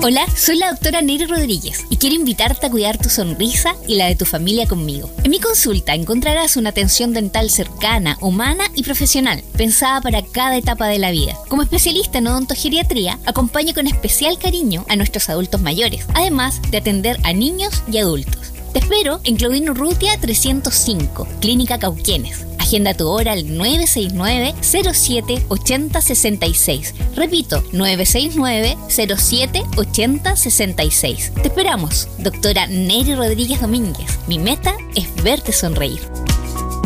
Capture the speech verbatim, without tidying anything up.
Hola, soy la doctora Neri Rodríguez y quiero invitarte a cuidar tu sonrisa y la de tu familia conmigo. En mi consulta encontrarás una atención dental cercana, humana y profesional, pensada para cada etapa de la vida. Como especialista en odontogeriatría, acompaño con especial cariño a nuestros adultos mayores, además de atender a niños y adultos. Te espero en Claudino Urrutia trescientos cinco, Clínica Cauquenes. Agenda tu hora al nueve seis nueve, cero siete, ocho cero seis seis. Repito, nueve seis nueve, cero siete, ocho cero seis seis. Te esperamos, doctora Neri Rodríguez Domínguez. Mi meta es verte sonreír.